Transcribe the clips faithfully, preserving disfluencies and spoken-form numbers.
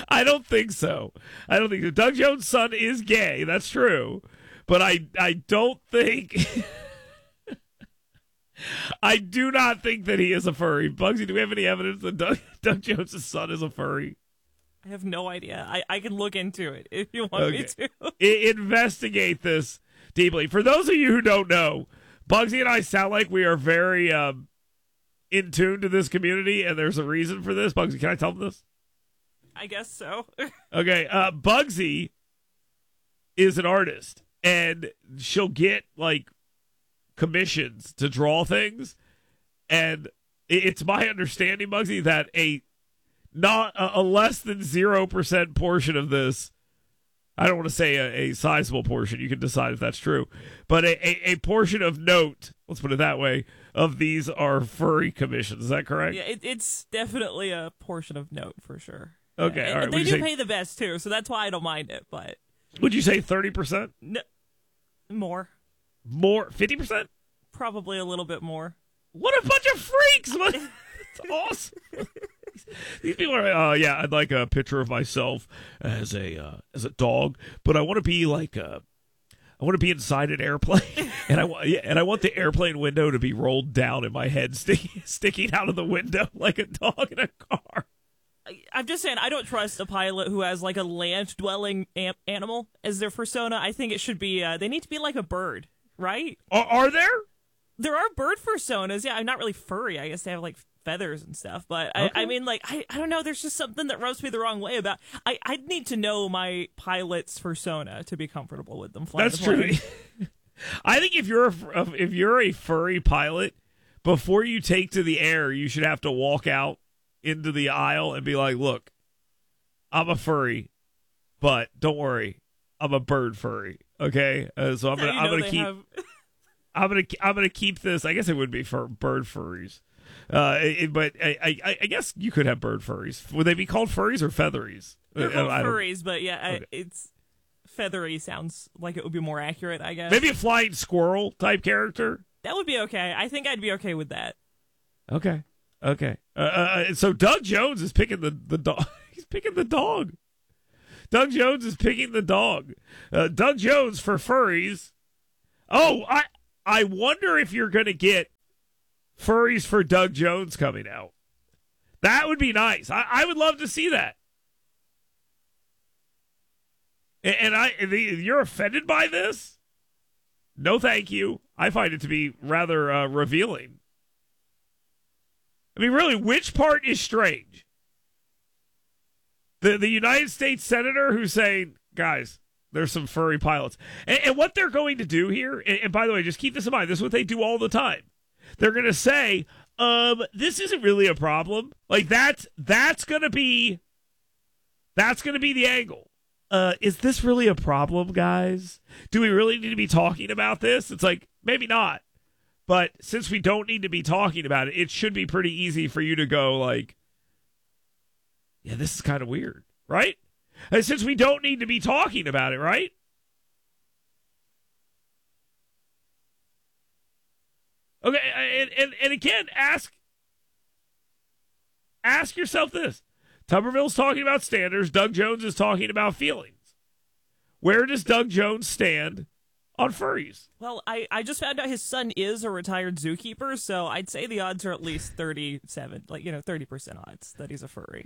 I don't think so. I don't think so. Doug Jones' son is gay. That's true. But I, I don't think... I do not think that he is a furry. Bugsy, do we have any evidence that Doug, Doug Jones' son is a furry? I have no idea. I, I can look into it if you want Okay. me to. I- investigate this deeply. For those of you who don't know, Bugsy and I sound like we are very um, in tune to this community, and there's a reason for this. Bugsy, can I tell them this? I guess so. Okay, uh, Bugsy is an artist, and she'll get, like, commissions to draw things, and it's my understanding, Bugsy, that a not a, a less than zero percent portion of this, I don't want to say a, a sizable portion, you can decide if that's true, but a, a, a portion of note, let's put it that way, of these are furry commissions. Is that correct? Yeah, it, it's definitely a portion of note for sure. Okay, yeah. all right. And they Would do you say, pay the best too, so that's why I don't mind it. But would you say thirty percent? No, more, more, fifty percent? Probably a little bit more. What a bunch of freaks! What? That's awesome. These people are, uh, yeah, I'd like a picture of myself as a uh, as a dog, but I want to be like, uh, I want to be inside an airplane, and I want, yeah, and I want the airplane window to be rolled down and my head stick, sticking out of the window like a dog in a car. I'm just saying, I don't trust a pilot who has like a land-dwelling am- animal as their persona. I think it should be, uh, they need to be like a bird, right? Are, are there? There are bird personas. Yeah, I'm not really furry. I guess they have like feathers and stuff. But I, Okay. I mean, like, I, I don't know. There's just something that rubs me the wrong way about. I I need to know my pilot's persona to be comfortable with them flying. That's the true. plane. I think if you're a, if you're a furry pilot, before you take to the air, you should have to walk out into the aisle and be like, "Look, I'm a furry, but don't worry, I'm a bird furry." Okay, uh, so I'm That's gonna how you I'm know gonna they keep. have- I'm gonna I'm gonna keep this. I guess it would be for bird furries, uh, it, but I, I I guess you could have bird furries. Would they be called furries or featheries? They're Uh, called I don't- furries, but yeah, I, Okay. it's feathery sounds like it would be more accurate, I guess. Maybe a flying squirrel type character. That would be okay. I think I'd be okay with that. Okay, okay. Uh, uh, so Doug Jones is picking the the dog. He's picking the dog. Doug Jones is picking the dog. Uh, Doug Jones for furries. Oh, I I wonder if you're going to get furries for Doug Jones coming out. That would be nice. I, I would love to see that. And, and I, the, you're offended by this? No, thank you. I find it to be rather uh, revealing. I mean, really, which part is strange? The the United States Senator who's saying, guys, there's some furry pilots. And, and what they're going to do here, and, and by the way, just keep this in mind, this is what they do all the time. They're going to say, um, this isn't really a problem. Like, that's, that's going to be, that's going to be the angle. Uh, is this really a problem, guys? Do we really need to be talking about this? It's like, maybe not. But since we don't need to be talking about it, it should be pretty easy for you to go like, yeah, this is kind of weird, right? And since we don't need to be talking about it, right? Okay, and, and, and again, ask ask yourself this. Tuberville's talking about standards. Doug Jones is talking about feelings. Where does Doug Jones stand on furries? Well, I, I just found out his son is a retired zookeeper, so I'd say the odds are at least thirty-seven, like, you know, thirty percent odds that he's a furry.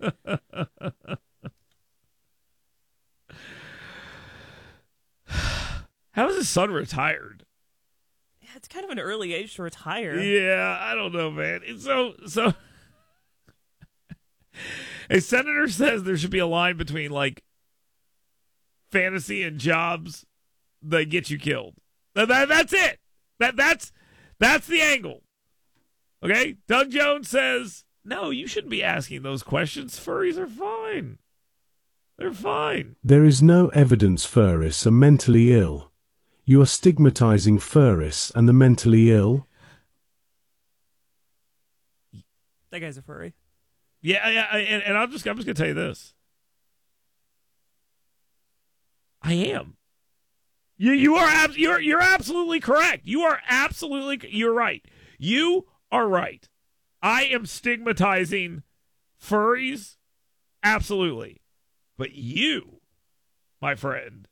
How is his son retired? Yeah, it's kind of an early age to retire. Yeah, I don't know, man. It's so so. A senator says there should be a line between like fantasy and jobs that get you killed. That, that, that's it. That that's that's the angle. Okay, Doug Jones says no. You shouldn't be asking those questions. Furries are fine. They're fine. There is no evidence furries are mentally ill. You are stigmatizing furries and the mentally ill. That guy's a furry. Yeah, yeah, and, and I'm just I'm just gonna tell you this. I am. You you are ab- you're you're absolutely correct. You are absolutely you're right. You are right. I am stigmatizing furries. Absolutely. But you, my friend,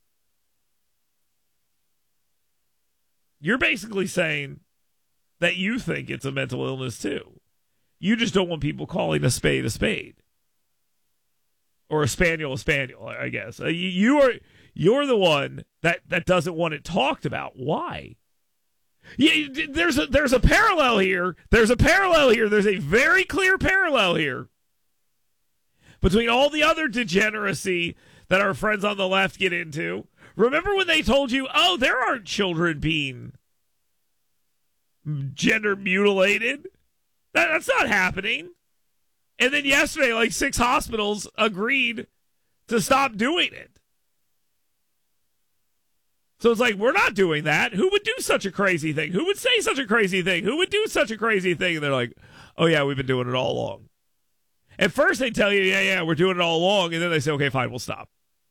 you're basically saying that you think it's a mental illness too. You just don't want people calling a spade a spade. Or a spaniel a spaniel, I guess. Uh, you, you are you're the one that, that doesn't want it talked about. Why? Yeah, there's a there's a parallel here. There's a parallel here. There's a very clear parallel here between all the other degeneracy that our friends on the left get into. Remember when they told you, "Oh, there aren't children being gender mutilated. That, that's not happening." And then yesterday, like six hospitals agreed to stop doing it. So it's like, we're not doing that. Who would do such a crazy thing? Who would say such a crazy thing? Who would do such a crazy thing? And they're like, oh, yeah, we've been doing it all along. At first they tell you, yeah, yeah, we're doing it all along. And then they say, okay, fine, we'll stop.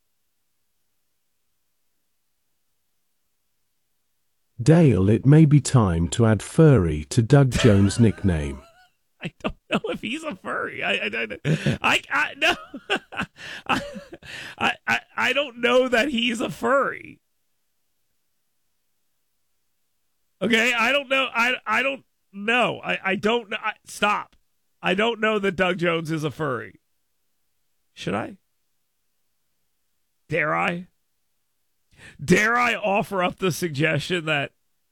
Dale, it may be time to add furry to Doug Jones' nickname. I don't know if he's a furry. I, I, I, I, I no, I, I, I don't know that he's a furry. Okay, I don't know. I, I don't know. I, I don't know. I, stop. I don't know that Doug Jones is a furry. Should I? Dare I? Dare I offer up the suggestion that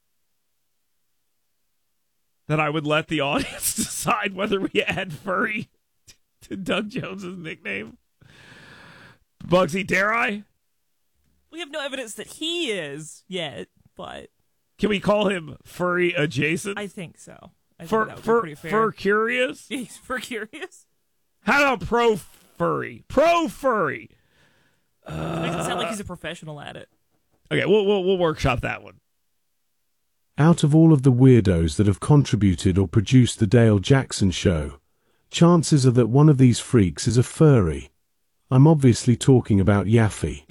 that I would let the audience decide whether we add furry to Doug Jones's nickname? Bugsy, dare I? We have no evidence that he is yet, but can we call him furry adjacent? I think so. I for think that would for be pretty fair. for curious? He's for curious. How about pro furry? Pro furry. Uh, makes it sound like he's a professional at it. Okay, we'll we'll we'll workshop that one. Out of all of the weirdos that have contributed or produced the Dale Jackson Show, chances are that one of these freaks is a furry. I'm obviously talking about Yaffee.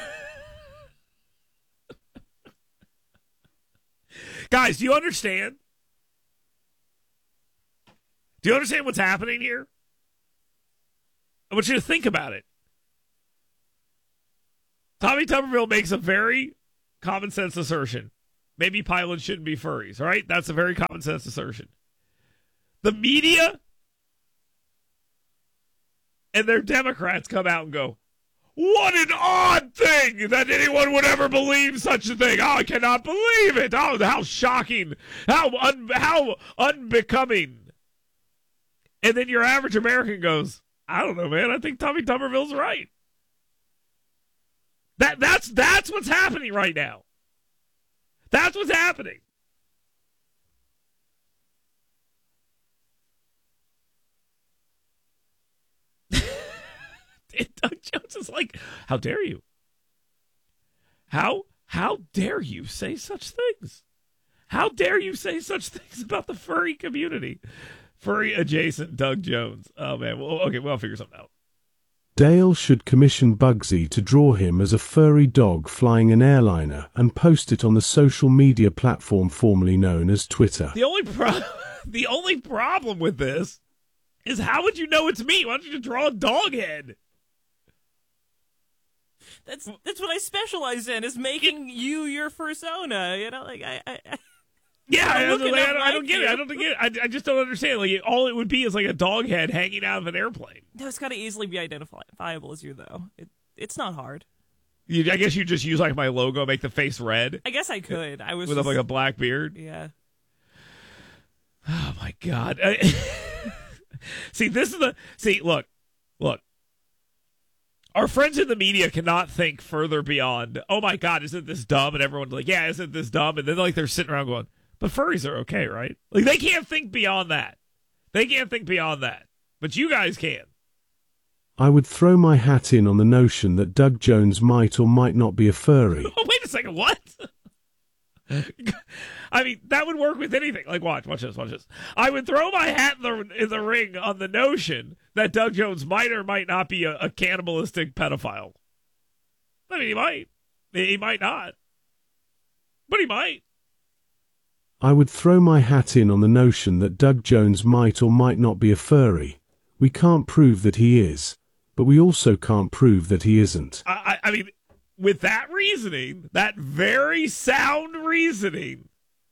Guys, do you understand? Do you understand what's happening here? I want you to think about it. Tommy Tuberville makes a very common sense assertion. Maybe pilots shouldn't be furries, all right? That's a very common sense assertion. The media and their Democrats come out and go, what an odd thing that anyone would ever believe such a thing. Oh, I cannot believe it. Oh, how shocking. How un- how unbecoming. And then your average American goes, I don't know, man. I think Tommy Tuberville's right. That that's that's what's happening right now. That's what's happening. Doug Jones is like, how dare you? How how dare you say such things? How dare you say such things about the furry community? Furry adjacent Doug Jones. Oh man, well, okay, we'll figure something out. Dale should commission Bugsy to draw him as a furry dog flying an airliner and post it on the social media platform formerly known as Twitter. The only pro- the only problem with this is how would you know it's me? Why don't you just draw a dog head? That's that's what I specialize in, is making it, you your persona. You know, like I, I, I yeah, I, don't, like, I, don't, I don't get it. I don't get it. I, I just don't understand. Like, all it would be is like a dog head hanging out of an airplane. No, it's got to easily be identifiable as you, though. It, it's not hard. You, I guess you just use like my logo, make the face red. I guess I could. I was with just, like a black beard. Yeah. Oh my god. See, this is the see. Look, look. Our friends in the media cannot think further beyond, oh my god, isn't this dumb? And everyone's like, yeah, isn't this dumb? And then like they're sitting around going, but furries are okay, right? Like they can't think beyond that. They can't think beyond that. But you guys can. I would throw my hat in on the notion that Doug Jones might or might not be a furry. Oh, wait a second, what? I mean, that would work with anything. Like, watch, watch this, watch this. I would throw my hat in the, in the ring on the notion that Doug Jones might or might not be a, a cannibalistic pedophile. I mean, he might. He might not. But he might. I would throw my hat in on the notion that Doug Jones might or might not be a furry. We can't prove that he is, but we also can't prove that he isn't. I, I mean, with that reasoning, that very sound reasoning,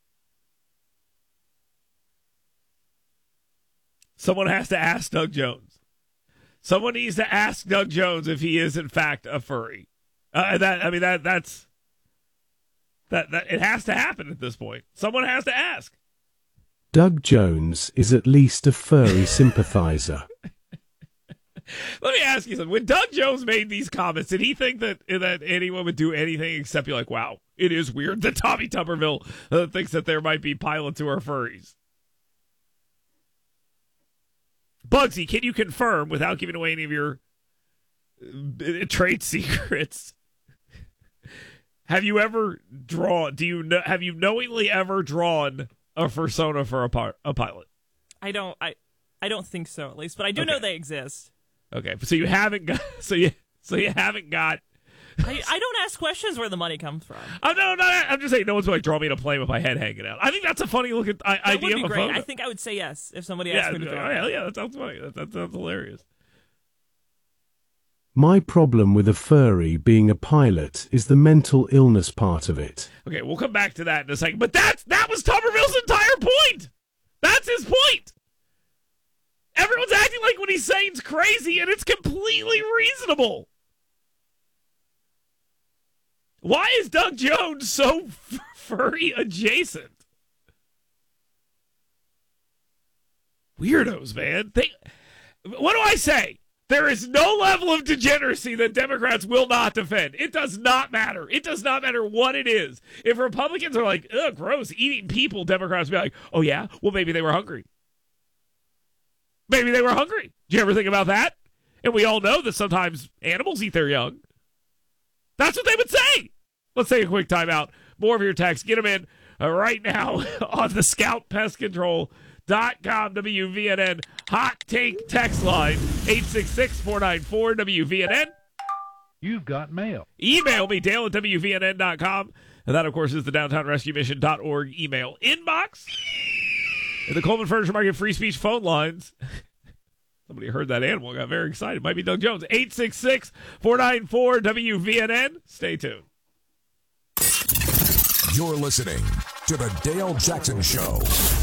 someone has to ask Doug Jones. Someone needs to ask Doug Jones if he is in fact a furry. Uh, that I mean that that's that that it has to happen at this point. Someone has to ask. Doug Jones is at least a furry sympathizer. Let me ask you something. When Doug Jones made these comments, did he think that that anyone would do anything except be like, "Wow, it is weird that Tommy Tuberville uh, thinks that there might be pilots who are furries"? Bugsy, can you confirm, without giving away any of your uh, trade secrets, have you ever drawn? Do you know? Have you knowingly ever drawn a fursona for a, par, a pilot? I don't. I I don't think so, at least, but I do Okay. know they exist. Okay, so you haven't got. So you so you haven't got. I, I don't ask questions where the money comes from. I'm no, no, I'm just saying no one's going to draw me in a plane with my head hanging out. I think that's a funny looking I, That idea would be of a great. photo. I think I would say yes if somebody yeah, asked me to oh, draw. hell yeah, that sounds funny. That, that sounds hilarious. My problem with a furry being a pilot is the mental illness part of it. Okay, we'll come back to that in a second. But that's that was Tuberville's entire point. That's his point. Everyone's acting like what he's saying is crazy, and it's completely reasonable. Why is Doug Jones so f- furry adjacent? Weirdos, man. They, what do I say? There is no level of degeneracy that Democrats will not defend. It does not matter. It does not matter what it is. If Republicans are like, ugh, gross, eating people, Democrats will be like, oh yeah? Well, maybe they were hungry. Maybe they were hungry. Do you ever think about that? And we all know that sometimes animals eat their young. That's what they would say. Let's take a quick timeout. More of your texts. Get them in uh, right now on the Scout Pest Control dot com W V N N Hot Take text line eight six six, four nine four, W V N N. You've got mail. Email me, Dale at W V N N dot com. And that, of course, is the downtown rescue mission dot org email inbox. And the Coleman Furniture Market free speech phone lines. Somebody heard that animal, got very excited. Might be Doug Jones. eight six six, four nine four, W V N N. Stay tuned. You're listening to the Dale Jackson Show.